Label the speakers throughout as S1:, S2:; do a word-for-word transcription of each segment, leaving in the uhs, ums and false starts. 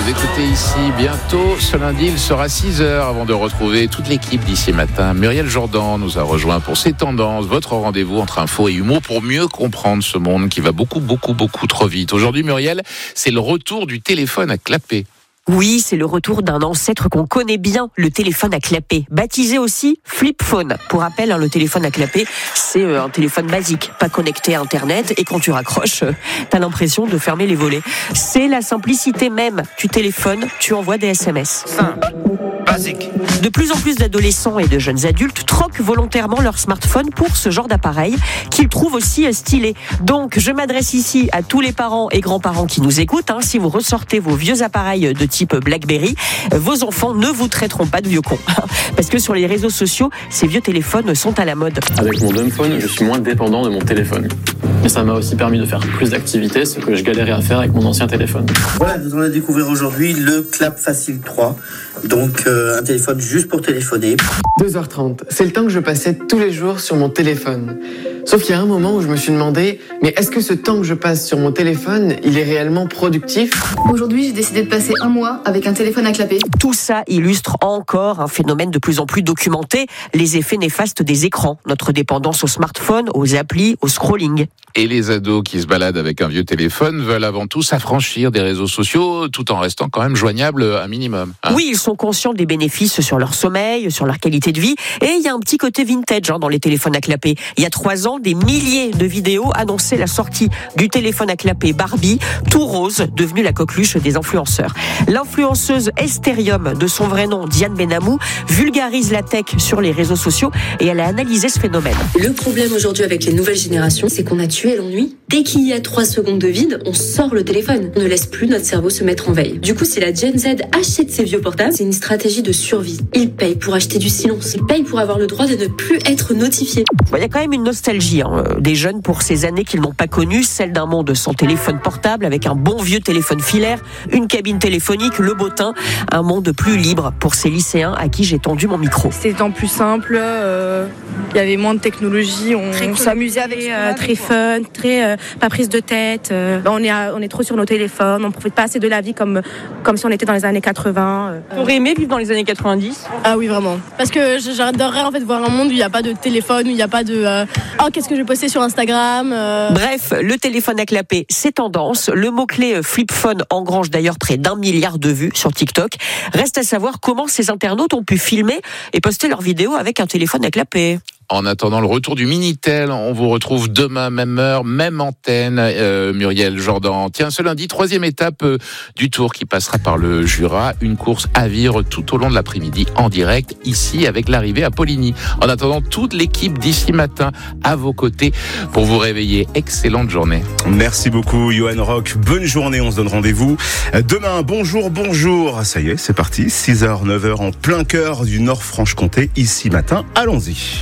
S1: Vous écoutez ici bientôt. Ce lundi, il sera six heures avant de retrouver toute l'équipe d'ici matin. Muriel Jourdan nous a rejoint pour ses tendances, votre rendez-vous entre info et humour pour mieux comprendre ce monde qui va beaucoup, beaucoup, beaucoup trop vite. Aujourd'hui, Muriel, c'est le retour du téléphone à clapet.
S2: Oui, c'est le retour d'un ancêtre qu'on connaît bien, le téléphone à clapet, baptisé aussi flip phone. Pour rappel, hein, le téléphone à clapet, c'est euh, un téléphone basique, pas connecté à Internet, et quand tu raccroches, euh, t'as l'impression de fermer les volets. C'est la simplicité même. Tu téléphones, tu envoies des S M S.
S1: Simple, basique.
S2: De plus en plus d'adolescents et de jeunes adultes troquent volontairement leur smartphone pour ce genre d'appareil qu'ils trouvent aussi stylé. Donc, je m'adresse ici à tous les parents et grands-parents qui nous écoutent. Hein, si vous ressortez vos vieux appareils de type BlackBerry, vos enfants ne vous traiteront pas de vieux cons. Parce que sur les réseaux sociaux, ces vieux téléphones sont à la mode.
S3: Avec mon dumbphone, je suis moins dépendant de mon téléphone. Et ça m'a aussi permis de faire plus d'activités, ce que je galérais à faire avec mon ancien téléphone.
S4: Voilà, nous allons découvrir aujourd'hui le Clap Facile trois. Donc euh, un téléphone juste pour téléphoner.
S5: deux heures trente, c'est le temps que je passais tous les jours sur mon téléphone. Sauf qu'il y a un moment où je me suis demandé, mais est-ce que ce temps que je passe sur mon téléphone, il est réellement productif ?
S6: Aujourd'hui, j'ai décidé de passer un mois avec un téléphone à clapet.
S2: Tout ça illustre encore un phénomène de plus en plus documenté, les effets néfastes des écrans, notre dépendance au smartphone, aux applis, au scrolling.
S1: Et les ados qui se baladent avec un vieux téléphone veulent avant tout s'affranchir des réseaux sociaux tout en restant quand même joignables un minimum. Hein.
S2: Oui, ils sont conscients des bénéfices sur leur sommeil, sur leur qualité de vie. Et il y a un petit côté vintage hein, dans les téléphones à clapet. Il y a trois ans, des milliers de vidéos annonçaient la sortie du téléphone à clapet Barbie, tout rose, devenu la coqueluche des influenceurs. L'influenceuse Estérium, de son vrai nom Diane Benamou, vulgarise la tech sur les réseaux sociaux et elle a analysé ce phénomène.
S7: Le problème aujourd'hui avec les nouvelles générations, c'est qu'on a tué l'ennui. Dès qu'il y a trois secondes de vide, on sort le téléphone. On ne laisse plus notre cerveau se mettre en veille. Du coup, si la Gen Z achète ses vieux portables, c'est une stratégie de survie. Ils payent pour acheter du silence. Ils payent pour avoir le droit de ne plus être notifiés.
S2: Il y a quand même une nostalgie hein, des jeunes pour ces années qu'ils n'ont pas connues, celle d'un monde sans téléphone portable, avec un bon vieux téléphone filaire, une cabine téléphonique, le beau teint, un monde plus libre pour ces lycéens à qui j'ai tendu mon micro.
S8: C'était en plus simple, il euh, y avait moins de technologie, on, on s'amusait avec euh, très fun, très euh, pas prise de tête. Euh, on est à, on est trop sur nos téléphones, on profite pas assez de la vie comme comme si on était dans les années quatre-vingts. Euh.
S9: T'aurais aimé vivre dans les années quatre-vingt-dix ?
S8: Ah oui, vraiment. Parce que j'adorerais en fait voir un monde où il n'y a pas de téléphone, où il n'y a pas de euh, oh qu'est-ce que je vais poster sur Instagram. Euh...
S2: Bref, le téléphone à clapet, c'est tendance. Le mot-clé flip phone engrange d'ailleurs près d'un milliard de vues sur TikTok. Reste à savoir comment ces internautes ont pu filmer et poster leurs vidéos avec un téléphone à clapet.
S1: En attendant le retour du Minitel, on vous retrouve demain, même heure, même antenne, euh, Muriel Jourdan. Tiens, ce lundi, troisième étape euh, du tour qui passera par le Jura. Une course à vivre tout au long de l'après-midi en direct, ici, avec l'arrivée à Poligny. En attendant, toute l'équipe d'ici matin à vos côtés pour vous réveiller. Excellente journée.
S10: Merci beaucoup, Johan Rock. Bonne journée, on se donne rendez-vous demain. Bonjour, bonjour. Ça y est, c'est parti. six heures, neuf heures en plein cœur du Nord-Franche-Comté, ici matin. Allons-y.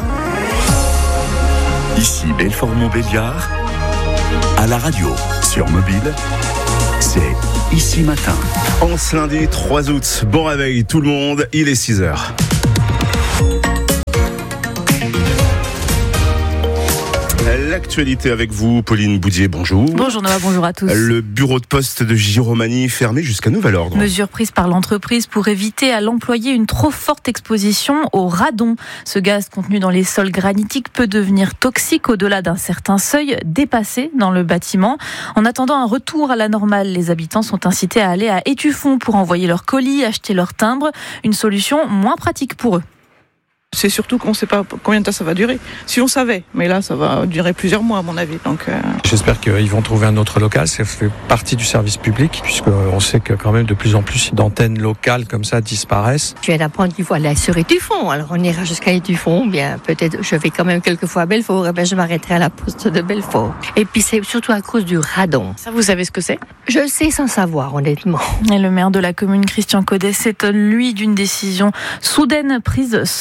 S11: Ici Belfort-Montbéliard, à la radio, sur mobile, c'est Ici Matin.
S10: En ce lundi trois août, bon réveil tout le monde, il est six heures. L'actualité avec vous, Pauline Boudier, bonjour.
S12: Bonjour Noah, bonjour à tous.
S10: Le bureau de poste de Giromagny fermé jusqu'à nouvel ordre.
S12: Mesure prise par l'entreprise pour éviter à l'employé une trop forte exposition au radon. Ce gaz contenu dans les sols granitiques peut devenir toxique au-delà d'un certain seuil dépassé dans le bâtiment. En attendant un retour à la normale, les habitants sont incités à aller à Étueffont pour envoyer leurs colis, acheter leurs timbres. Une solution moins pratique pour eux.
S13: C'est surtout qu'on ne sait pas combien de temps ça va durer. Si on savait, mais là ça va durer plusieurs mois à mon avis. Donc, euh...
S14: J'espère qu'ils vont trouver un autre local, ça fait partie du service public, puisqu'on sait que quand même de plus en plus d'antennes locales comme ça disparaissent.
S15: Je viens d'apprendre qu'il faut aller sur Étueffont, alors on ira jusqu'à Étueffont, bien peut-être je vais quand même quelques fois à Belfort, et bien je m'arrêterai à la poste de Belfort. Et puis c'est surtout à cause du radon.
S12: Ça vous savez ce que c'est ?
S15: Je sais sans savoir honnêtement.
S12: Et le maire de la commune, Christian Codet, s'étonne lui d'une décision soudaine prise sans concertation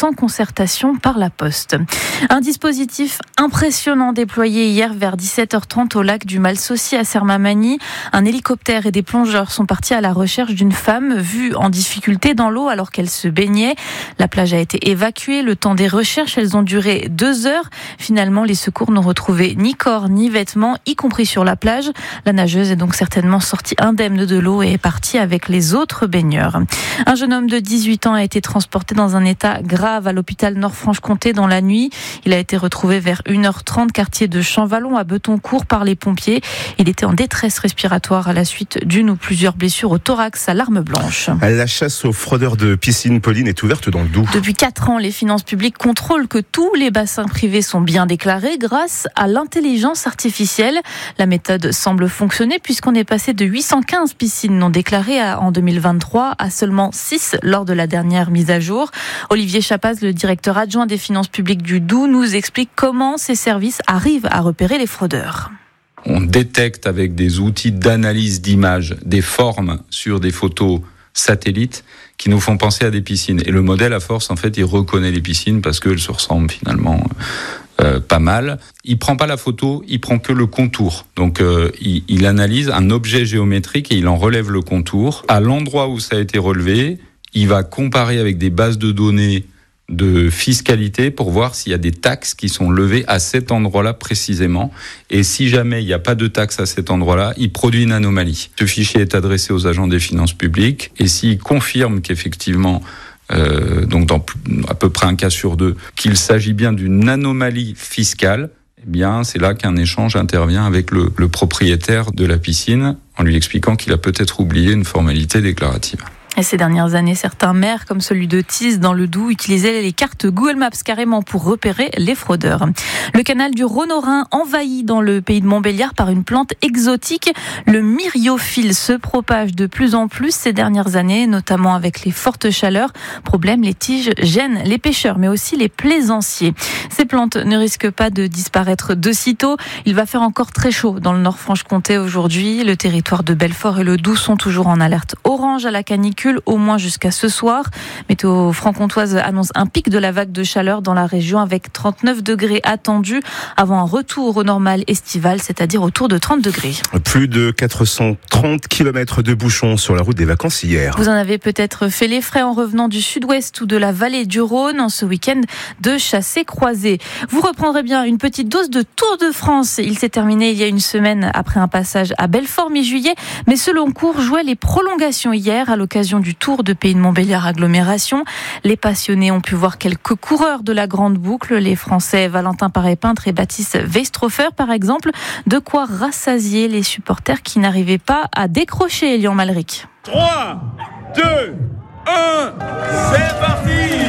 S12: concertation par la Poste. Un dispositif impressionnant déployé hier vers dix-sept heures trente au lac du Malsaucy à Sermamagny. Un hélicoptère et des plongeurs sont partis à la recherche d'une femme vue en difficulté dans l'eau alors qu'elle se baignait. La plage a été évacuée. Le temps des recherches, elles ont duré deux heures. Finalement, les secours n'ont retrouvé ni corps ni vêtements, y compris sur la plage. La nageuse est donc certainement sortie indemne de l'eau et est partie avec les autres baigneurs. Un jeune homme de dix-huit ans a été transporté dans un état grave à l'hôpital Nord-Franche-Comté dans la nuit. Il a été retrouvé vers une heure trente, quartier de Champvallon à Betoncourt par les pompiers. Il était en détresse respiratoire à la suite d'une ou plusieurs blessures au thorax à l'arme blanche.
S10: La chasse aux fraudeurs de piscine, Pauline, est ouverte dans le Doubs.
S12: Depuis quatre ans, les finances publiques contrôlent que tous les bassins privés sont bien déclarés grâce à l'intelligence artificielle. La méthode semble fonctionner puisqu'on est passé de huit cent quinze piscines non déclarées en deux mille vingt-trois à seulement six lors de la dernière mise à jour. Olivier Chapaz, le directeur adjoint des finances publiques du Doubs, nous explique comment ces services arrivent à repérer les fraudeurs.
S16: On détecte avec des outils d'analyse d'images des formes sur des photos satellites qui nous font penser à des piscines. Et le modèle, à force, en fait, il reconnaît les piscines parce qu'elles se ressemblent finalement euh, pas mal. Il prend pas la photo, il prend que le contour. Donc, euh, il, il analyse un objet géométrique et il en relève le contour. À l'endroit où ça a été relevé, il va comparer avec des bases de données de fiscalité pour voir s'il y a des taxes qui sont levées à cet endroit-là précisément. Et si jamais il n'y a pas de taxes à cet endroit-là, il produit une anomalie. Ce fichier est adressé aux agents des finances publiques et s'il confirme qu'effectivement, euh, donc dans à peu près un cas sur deux, qu'il s'agit bien d'une anomalie fiscale, eh bien c'est là qu'un échange intervient avec le, le propriétaire de la piscine en lui expliquant qu'il a peut-être oublié une formalité déclarative.
S12: Et ces dernières années, certains maires, comme celui de Tise dans le Doubs, utilisaient les cartes Google Maps carrément pour repérer les fraudeurs. Le canal du Rhône-Rhin envahi dans le pays de Montbéliard par une plante exotique. Le myriophile se propage de plus en plus ces dernières années, notamment avec les fortes chaleurs. Problème, les tiges gênent les pêcheurs, mais aussi les plaisanciers. Ces plantes ne risquent pas de disparaître de sitôt. Il va faire encore très chaud dans le Nord-Franche-Comté aujourd'hui. Le territoire de Belfort et le Doubs sont toujours en alerte orange à la canicule, au moins jusqu'à ce soir. Météo franc-comtoise annonce un pic de la vague de chaleur dans la région avec trente-neuf degrés attendus avant un retour au normal estival, c'est-à-dire autour de trente degrés.
S10: Plus de quatre cent trente kilomètres de bouchons sur la route des vacances hier.
S12: Vous en avez peut-être fait les frais en revenant du sud-ouest ou de la vallée du Rhône en ce week-end de chassé-croisé. Vous reprendrez bien une petite dose de Tour de France. Il s'est terminé il y a une semaine après un passage à Belfort mi-juillet, mais ce long cours jouait les prolongations hier à l'occasion du Tour de Pays de Montbéliard Agglomération. Les passionnés ont pu voir quelques coureurs de la grande boucle, les Français Valentin Paré-Peintre et Baptiste Weistrofer par exemple, de quoi rassasier les supporters qui n'arrivaient pas à décrocher Elian Malric.
S17: trois, deux, un, c'est parti!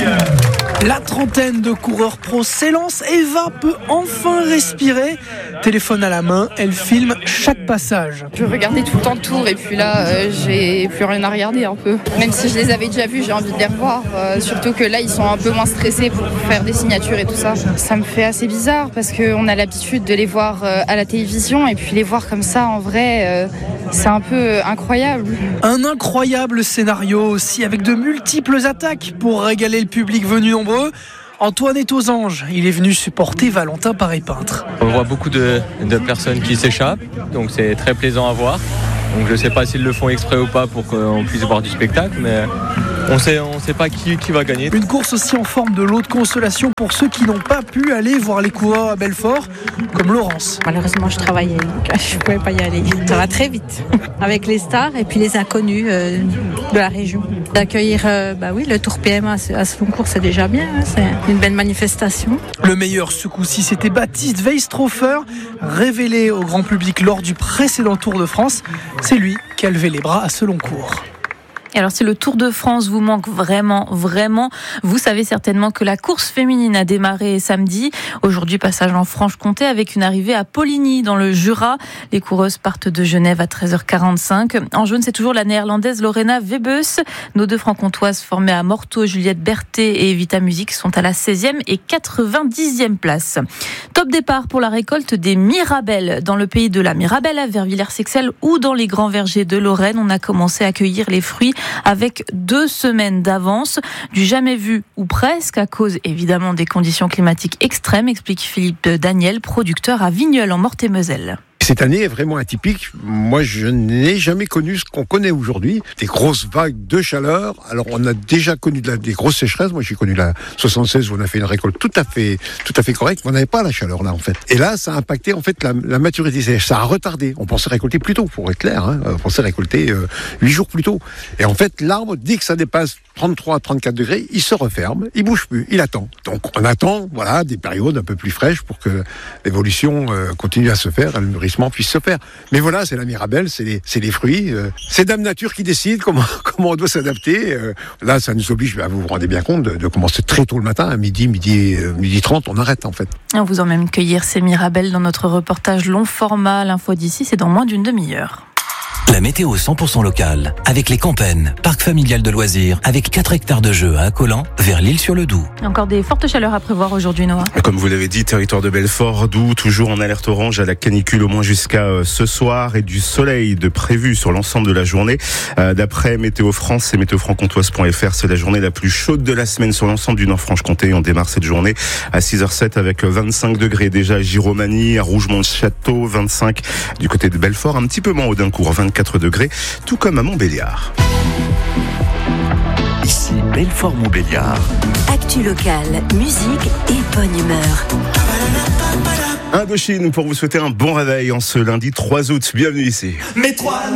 S18: La trentaine de coureurs pro s'élance. Eva peut enfin respirer. Téléphone à la main, elle filme chaque passage.
S6: Je regardais tout le temps le tour et puis là, euh, j'ai plus rien à regarder un peu. Même si je les avais déjà vus, j'ai envie de les revoir. Euh, surtout que là, ils sont un peu moins stressés pour faire des signatures et tout ça. Ça me fait assez bizarre parce qu'on a l'habitude de les voir euh, à la télévision et puis les voir comme ça en vrai, euh, c'est un peu incroyable.
S18: Un incroyable scénario aussi avec de multiples attaques pour régaler le public venu nombreux. Antoine est aux anges, il est venu supporter Valentin Paré-Peintre.
S19: On voit beaucoup de, de personnes qui s'échappent, donc c'est très plaisant à voir. Donc je ne sais pas s'ils le font exprès ou pas pour qu'on puisse voir du spectacle, mais on sait, on sait pas qui, qui va gagner.
S18: Une course aussi en forme de lot de consolation pour ceux qui n'ont pas pu aller voir les coureurs à Belfort, comme Laurence.
S20: Malheureusement, je travaillais, donc je ne pouvais pas y aller. Ça va très vite, avec les stars et puis les inconnus euh, de la région. D'accueillir euh, bah oui, le Tour P M à ce, à ce concours, c'est déjà bien, hein, c'est une belle manifestation.
S18: Le meilleur ce coup-ci, c'était Baptiste Weistrofer, révélé au grand public lors du précédent Tour de France. C'est lui qui a levé les bras à ce long cours.
S12: Et alors, si le Tour de France vous manque vraiment, vraiment, vous savez certainement que la course féminine a démarré samedi. Aujourd'hui, passage en Franche-Comté avec une arrivée à Poligny, dans le Jura. Les coureuses partent de Genève à treize heures quarante-cinq. En jaune, c'est toujours la néerlandaise Lorena Webbeus. Nos deux franc-comtoises formées à Morteau, Juliette Berthet et Vita Music sont à la seizième et quatre-vingt-dixième place. Top départ pour la récolte des mirabelles. Dans le pays de la Mirabelle, vers Villers-Sexel ou dans les grands vergers de Lorraine, on a commencé à cueillir les fruits avec deux semaines d'avance. Du jamais vu ou presque, à cause évidemment des conditions climatiques extrêmes, explique Philippe Daniel, producteur à Vigneulles en Meurthe-et-Moselle.
S21: Cette année est vraiment atypique. Moi, je n'ai jamais connu ce qu'on connaît aujourd'hui. Des grosses vagues de chaleur. Alors, on a déjà connu de la, des grosses sécheresses. Moi, j'ai connu la soixante-seize où on a fait une récolte tout à fait, tout à fait correcte. On n'avait pas la chaleur là, en fait. Et là, ça a impacté, en fait, la, la maturité sèche. Ça a retardé. On pensait récolter plus tôt, pour être clair. Hein. On pensait récolter euh, huit jours plus tôt. Et en fait, l'arbre, dès que ça dépasse trente-trois à trente-quatre degrés, il se referme. Il bouge plus. Il attend. Donc, on attend, voilà, des périodes un peu plus fraîches pour que l'évolution euh, continue à se faire, le mûrissement puisse se faire. Mais voilà, c'est la Mirabelle, c'est les, c'est les fruits. Euh, c'est Dame Nature qui décide comment, comment on doit s'adapter. Euh, là, ça nous oblige, bah, vous vous rendez bien compte, de, de commencer très tôt le matin, à midi, midi, euh, midi trente, on arrête en fait.
S12: On vous emmène cueillir ces Mirabelles dans notre reportage long format. L'info d'ici, c'est dans moins d'une demi-heure.
S22: La météo cent pour cent locale, avec les Campennes, parc familial de loisirs, avec quatre hectares de jeux à Accolan, vers l'Île-sur-le-Doubs.
S12: Encore des fortes chaleurs à prévoir aujourd'hui, Noah.
S10: Comme vous l'avez dit, territoire de Belfort, Doubs, toujours en alerte orange à la canicule au moins jusqu'à ce soir, et du soleil de prévu sur l'ensemble de la journée. Euh, d'après Météo France et météo franc-comtoise point f r, c'est la journée la plus chaude de la semaine sur l'ensemble du Nord-Franche-Comté. On démarre cette journée à six heures zéro sept avec vingt-cinq degrés déjà à Giromagny, à Rougemont-le-Château, vingt-cinq du côté de Belfort, un petit peu moins au Dincourt, vingt-quatre degrés, tout comme à Montbéliard.
S11: Ici Belfort-Montbéliard.
S23: Actu locale, musique et bonne humeur.
S10: Indochine pour vous souhaiter un bon réveil en ce lundi trois août. Bienvenue ici.
S24: Mais toi